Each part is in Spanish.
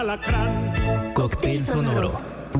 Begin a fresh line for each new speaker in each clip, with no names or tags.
Cóctel sonoro.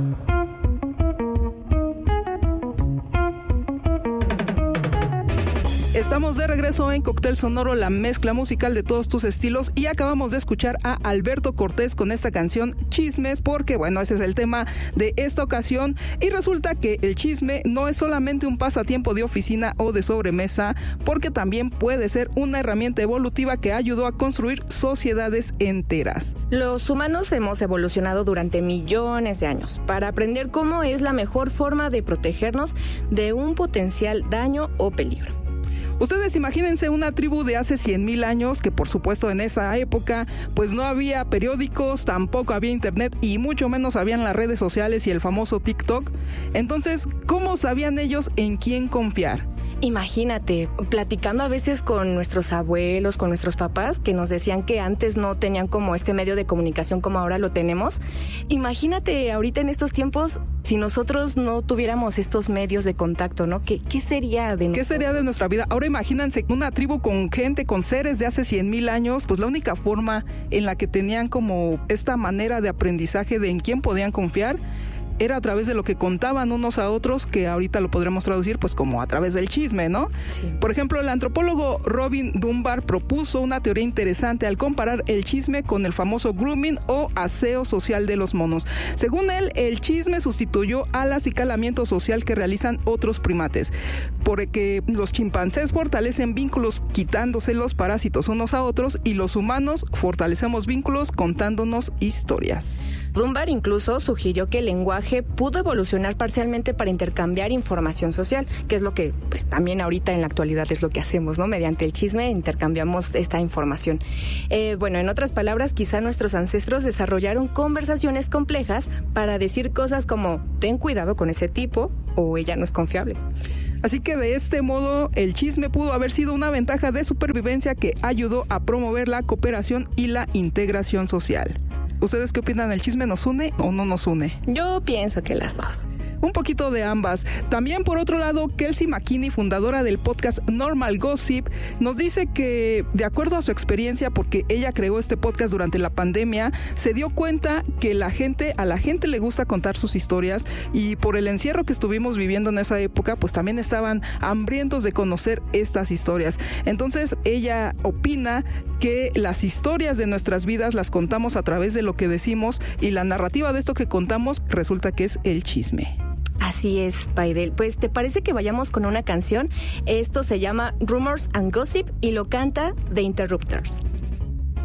Estamos de regreso en Cóctel Sonoro, la mezcla musical de todos tus estilos, y acabamos de escuchar a Alberto Cortés con esta canción Chismes, porque bueno, ese es el tema de esta ocasión, y resulta que el chisme no es solamente un pasatiempo de oficina o de sobremesa, porque también puede ser una herramienta evolutiva que ayudó a construir sociedades enteras.
Los humanos hemos evolucionado durante millones de años para aprender cómo es la mejor forma de protegernos de un potencial daño o peligro.
Ustedes imagínense una tribu de hace 100,000 años, que por supuesto en esa época pues no había periódicos, tampoco había internet y mucho menos habían las redes sociales y el famoso TikTok. Entonces, ¿cómo sabían ellos en quién confiar?
Imagínate, platicando a veces con nuestros abuelos, con nuestros papás, que nos decían que antes no tenían como este medio de comunicación como ahora lo tenemos. Imagínate ahorita en estos tiempos, si nosotros no tuviéramos estos medios de contacto, ¿no? ¿Qué sería de nosotros?
¿Qué sería de nuestra vida? Ahora imagínense una tribu con gente, con seres de hace 100,000 años, pues la única forma en la que tenían como esta manera de aprendizaje de en quién podían confiar era a través de lo que contaban unos a otros, que ahorita lo podremos traducir pues como a través del chisme, ¿no?
Sí.
Por ejemplo, el antropólogo Robin Dunbar propuso una teoría interesante al comparar el chisme con el famoso grooming o aseo social de los monos. Según él, el chisme sustituyó al acicalamiento social que realizan otros primates, porque los chimpancés fortalecen vínculos quitándose los parásitos unos a otros y los humanos fortalecemos vínculos contándonos historias.
Dunbar incluso sugirió que el lenguaje pudo evolucionar parcialmente para intercambiar información social, que es lo que pues también ahorita en la actualidad es lo que hacemos, ¿no? Mediante el chisme intercambiamos esta información. Bueno, en otras palabras, quizá nuestros ancestros desarrollaron conversaciones complejas para decir cosas como ten cuidado con ese tipo o ella no es confiable.
Así que de este modo, el chisme pudo haber sido una ventaja de supervivencia que ayudó a promover la cooperación y la integración social. ¿Ustedes qué opinan? ¿El chisme nos une o no nos une?
Yo pienso que las dos.
Un poquito de ambas. También, por otro lado, Kelsey McKinney, fundadora del podcast Normal Gossip, nos dice que, de acuerdo a su experiencia, porque ella creó este podcast durante la pandemia, se dio cuenta que a la gente le gusta contar sus historias, y por el encierro que estuvimos viviendo en esa época, pues también estaban hambrientos de conocer estas historias. Entonces, ella opina que las historias de nuestras vidas las contamos a través de lo que decimos, y la narrativa de esto que contamos resulta que es el chisme.
Así es, Paidel. Pues, ¿te parece que vayamos con una canción? Esto se llama Rumors and Gossip y lo canta The Interrupters.